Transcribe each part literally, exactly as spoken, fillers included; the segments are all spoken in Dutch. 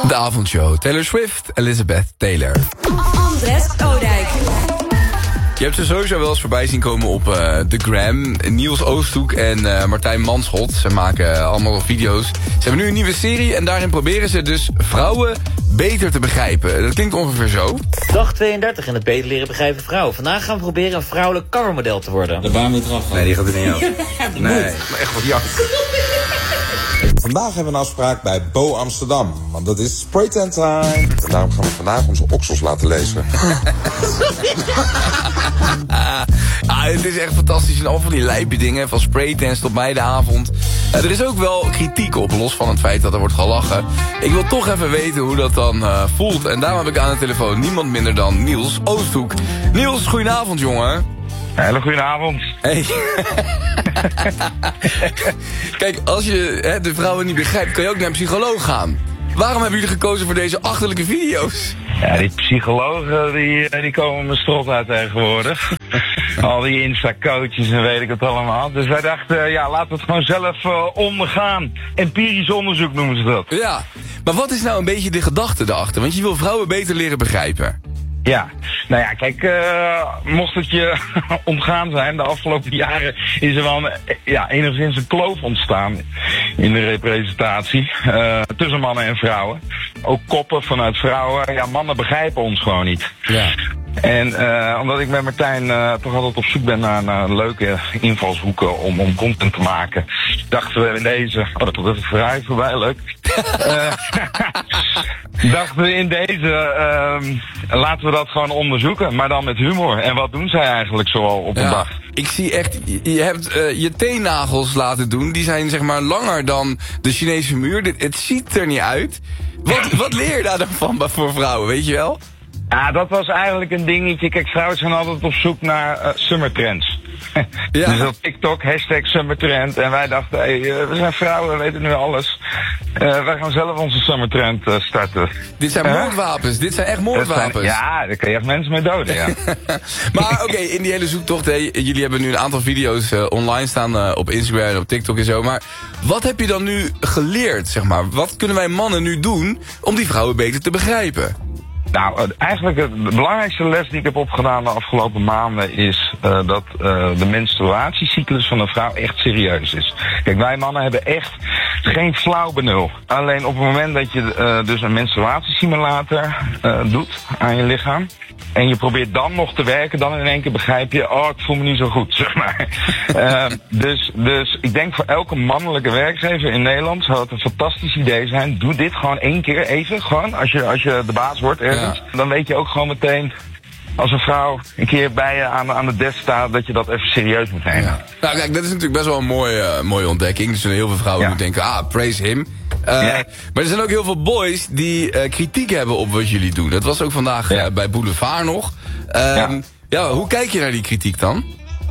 De avondshow. Taylor Swift, Elizabeth Taylor. Andres Oudijk. Je hebt ze sowieso wel eens voorbij zien komen op uh, de gram. Niels Oosthoek en uh, Martijn Manschot. Ze maken uh, allemaal video's. Ze hebben nu een nieuwe serie en daarin proberen ze dus vrouwen beter te begrijpen. Dat klinkt ongeveer zo. Dag tweeëndertig in het beter leren begrijpen vrouw. Vandaag gaan we proberen een vrouwelijk covermodel te worden. De baan moet eraf. Nee, die gaat er niet af. Nee, maar echt wat jak. Vandaag hebben we een afspraak bij Bo Amsterdam, want dat is spraytan time. En daarom gaan we vandaag onze oksels laten lezen. ah, het is echt fantastisch. En al van die lijpe dingen, van spraytans tot meidenavond. Uh, er is ook wel kritiek op, los van het feit dat er wordt gelachen. Ik wil toch even weten hoe dat dan uh, voelt. En daarom heb ik aan de telefoon niemand minder dan Niels Oosthoek. Niels, goedenavond, jongen. Hele goede avond. Hey. Kijk, als je hè, de vrouwen niet begrijpt, kan je ook naar een psycholoog gaan. Waarom hebben jullie gekozen voor deze achterlijke video's? Ja, die psychologen die, die komen me strot uit tegenwoordig. Al die Insta-coaches en weet ik het allemaal. Dus wij dachten, ja, laten we het gewoon zelf uh, ondergaan. Empirisch onderzoek noemen ze dat. Ja, maar wat is nou een beetje de gedachte erachter? Want je wil vrouwen beter leren begrijpen. Ja, nou ja, kijk, uh, mocht het je ontgaan zijn, de afgelopen jaren is er wel een, ja, enigszins een kloof ontstaan in de representatie uh, tussen mannen en vrouwen. Ook koppen vanuit vrouwen, ja, mannen begrijpen ons gewoon niet. Ja. En uh, omdat ik met Martijn uh, toch altijd op zoek ben naar, naar leuke invalshoeken om, om content te maken, dachten we in deze... Oh, dat komt even vooruit voorbij, leuk. uh, dachten we in deze... Uh, laten we dat gewoon onderzoeken, maar dan met humor. En wat doen zij eigenlijk zoal op een ja, dag? Ik zie echt... Je hebt uh, je teennagels laten doen. Die zijn zeg maar langer dan de Chinese muur. Dit, het ziet er niet uit. Wat, wat leer je daar dan van voor vrouwen, weet je wel? Ja, dat was eigenlijk een dingetje. Kijk, vrouwen zijn altijd op zoek naar uh, summertrends. Ja. Dus op TikTok, hashtag summertrend. En wij dachten, hey, uh, we zijn vrouwen, we weten nu alles. Uh, wij gaan zelf onze summertrend uh, starten. Dit zijn uh? moordwapens, dit zijn echt moordwapens. Zijn, ja, daar kun je echt mensen mee doden, ja. Maar oké, okay, in die hele zoektocht, hey, jullie hebben nu een aantal video's uh, online staan uh, op Instagram en op TikTok en zo. Maar wat heb je dan nu geleerd, zeg maar? Wat kunnen wij mannen nu doen om die vrouwen beter te begrijpen? Nou, eigenlijk de belangrijkste les die ik heb opgedaan de afgelopen maanden is uh, dat uh, de menstruatiecyclus van een vrouw echt serieus is. Kijk, wij mannen hebben echt geen flauw benul. Alleen op het moment dat je uh, dus een menstruatiesimulator uh, doet aan je lichaam en je probeert dan nog te werken, dan in één keer begrijp je, oh, ik voel me niet zo goed, zeg maar. uh, dus, dus ik denk voor elke mannelijke werkgever in Nederland zou het een fantastisch idee zijn. Doe dit gewoon één keer even, gewoon, als je, als je de baas wordt ergens. Ja. Dan weet je ook gewoon meteen, als een vrouw een keer bij je aan, aan de desk staat, dat je dat even serieus moet nemen. Ja. Nou kijk, dat is natuurlijk best wel een mooie, uh, mooie ontdekking. Dus heel veel vrouwen ja. moeten denken, ah, praise him. Uh, ja. Maar er zijn ook heel veel boys die uh, kritiek hebben op wat jullie doen. Dat was ook vandaag ja. uh, bij Boulevard nog. Um, ja. ja, hoe kijk je naar die kritiek dan?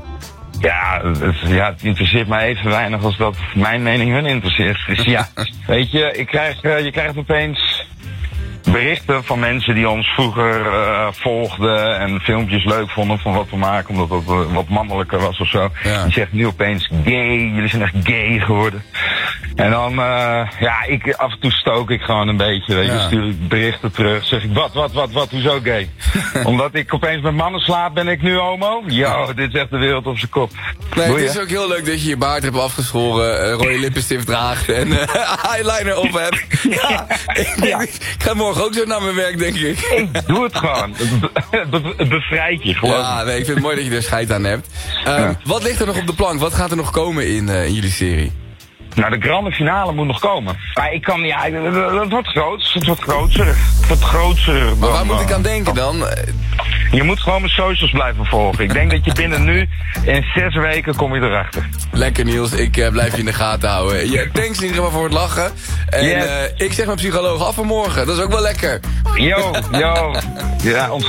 Ja het, ja, het interesseert mij even weinig als dat mijn mening hun interesseert. Dus ja, weet je, ik krijg, uh, je krijgt opeens berichten van mensen die ons vroeger uh, volgden en filmpjes leuk vonden van wat we maken, omdat het uh, wat mannelijker was of zo. Ja. Die zeggen nu opeens gay, jullie zijn echt gay geworden. En dan, uh, ja, ik, af en toe stook ik gewoon een beetje, weet je, ja. stuur ik berichten terug, zeg ik, wat, wat, wat, wat, hoezo gay? Omdat ik opeens met mannen slaap, ben ik nu homo? Yo, dit is echt de wereld op zijn kop. Nee, het is ook heel leuk dat je je baard hebt afgeschoren, uh, rode lippenstift draagt en uh, eyeliner op hebt. Ja, ik, ja. ik ga morgen ook zo naar mijn werk, denk ik. Ik doe het gewoon. Het be be bevrijdt je gewoon. Ja, nee, ik vind het mooi dat je er scheid aan hebt. Uh, ja. Wat ligt er nog op de plank? Wat gaat er nog komen in, uh, in jullie serie? Nou, de grande finale moet nog komen. Maar ik kan, ja, het wordt groot. Het wordt groter. Het wordt groter. Maar waar moet ik aan denken dan? Je moet gewoon mijn socials blijven volgen. Ik denk dat je binnen nu, in zes weken, kom je erachter. Lekker Niels, ik uh, blijf je in de gaten houden. Ja, thanks in ieder geval voor het lachen. En yes. uh, ik zeg mijn psycholoog af vanmorgen. Dat is ook wel lekker. Yo, yo. Ja,